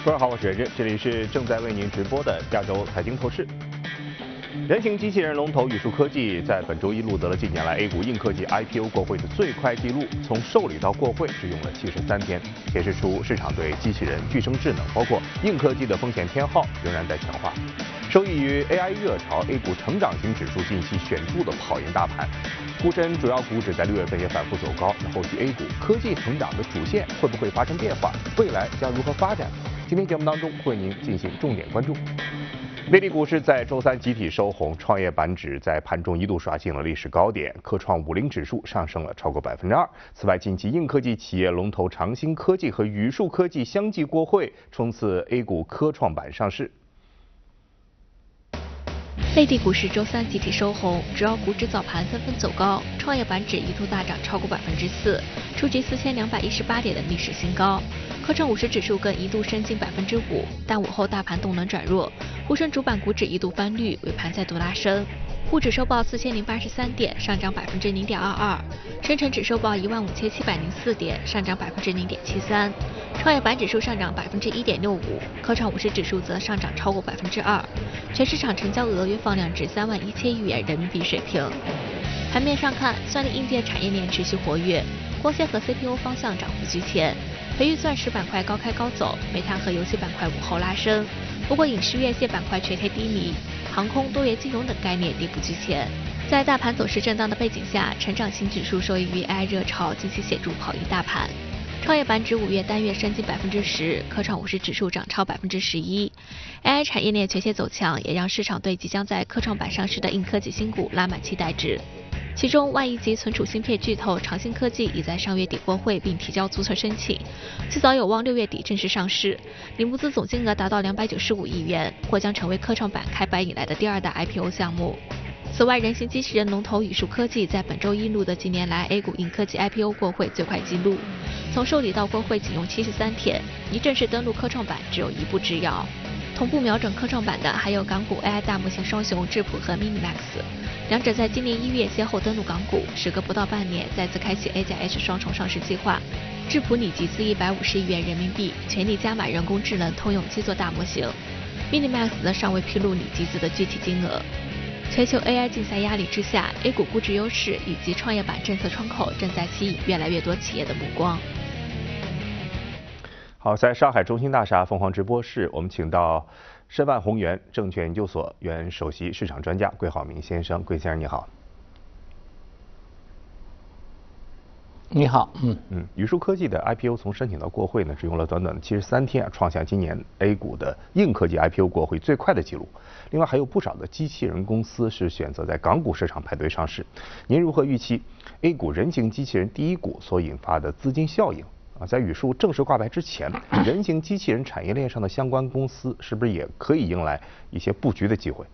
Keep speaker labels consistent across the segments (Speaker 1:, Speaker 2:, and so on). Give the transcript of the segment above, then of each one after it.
Speaker 1: 各位好，我是任任，这里是正在为您直播的亚洲财经透视。人形机器人龙头宇树科技在本周一录得了近年来 A 股硬科技 IPO 过会的最快纪录，从受理到过会只用了73天，显示出市场对机器人、具生智能，包括硬科技的风险偏好仍然在强化。受益于 AI 热潮 ，A 股成长型指数近期显著的跑赢大盘，沪深主要股指在6月份也反复走高。那后续 A 股科技成长的主线会不会发生变化？未来将如何发展？今天节目当中会为您进行重点关注。内地股市在周三集体收红，创业板指在盘中一度刷新了历史高点，科创50指数上升了超过2%。此外，近期硬科技企业龙头长兴科技和宇树科技相继过会，冲刺 A 股科创板上市。
Speaker 2: 内地股市周三集体收红，主要股指早盘纷纷走高，创业板指一度大涨超过4%，触及4218点的历史新高。科创50指数更一度升近5%，但午后大盘动能转弱，沪深主板股指一度翻绿，尾盘再度拉升。沪指收报4083点，上涨0.22%；深成指收报15704点，上涨0.73%；创业板指数上涨1.65%，科创50指数则上涨超过2%。全市场成交额约放量至31000亿元人民币水平。盘面上看，算力硬件产业链持续活跃，光纤和 CPU 方向涨幅居前。培育钻石板块高开高走，煤炭和油气板块午后拉升。不过，影视院线板块全 K 低迷，航空、多元金融等概念跌幅居前。在大盘走势震荡的背景下，成长型指数受益于 AI 热潮，近期显著跑赢大盘。创业板指5月单月升近10%，科创50指数涨超11%。AI 产业链全线走强，也让市场对即将在科创板上市的硬科技新股拉满期待值。其中，万亿级存储芯片巨头长兴科技已在上月底过会并提交注册申请，最早有望6月底正式上市，拟募资总金额达到295亿元，或将成为科创板开板以来的第2大 IPO 项目。此外，人形机器人龙头宇树科技在本周一录得近年来 A 股硬科技 IPO 过会最快纪录，从受理到过会仅用73天，离正式登陆科创板只有一步之遥。同步瞄准科创板的还有港股 AI 大模型双雄智谱和 MiniMax， 两者在今年1月先后登陆港股，时隔不到半年再次开启 A+H 双重上市计划。智谱拟集资150亿元人民币，全力加码人工智能通用基座大模型。MiniMax 则尚未披露拟集资的具体金额。全球 AI 竞赛压力之下 ，A 股估值优势以及创业板政策窗口正在吸引越来越多企业的目光。
Speaker 1: 好，在上海中心大厦凤凰直播室，我们请到申万宏源证券研究所原首席市场专家桂浩明先生。桂先生你好。
Speaker 3: 你好，
Speaker 1: 宇树科技的 IPO 从申请到过会呢，只用了短短的73天，创下今年 A 股的硬科技 IPO 过会最快的记录。另外还有不少的机器人公司是选择在港股市场排队上市。您如何预期 A 股人形机器人第一股所引发的资金效应？在宇树正式挂牌之前，人形机器人产业链上的相关公司是不是也可以迎来一些布局的机会？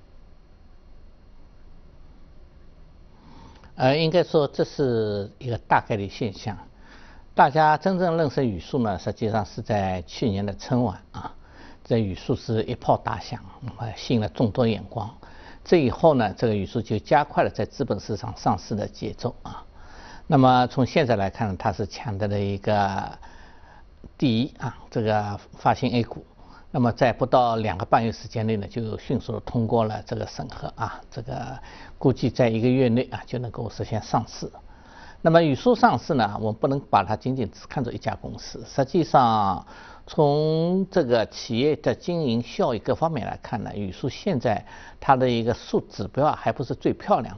Speaker 3: 应该说这是一个大概率现象。大家真正认识宇树呢，实际上是在去年的春晚啊，这宇树是一炮打响，吸引了众多眼光。这以后呢，这个宇树就加快了在资本市场上市的节奏啊。那么从现在来看，它是抢得了一个第一啊，这个发行 A 股。那么在不到2个半月时间内呢，就迅速的通过了这个审核啊，这个估计在1个月内啊就能够实现上市。那么宇树上市呢，我们不能把它仅仅只看作一家公司，实际上从这个企业的经营效益各方面来看呢，宇树现在它的一个数指标还不是最漂亮的。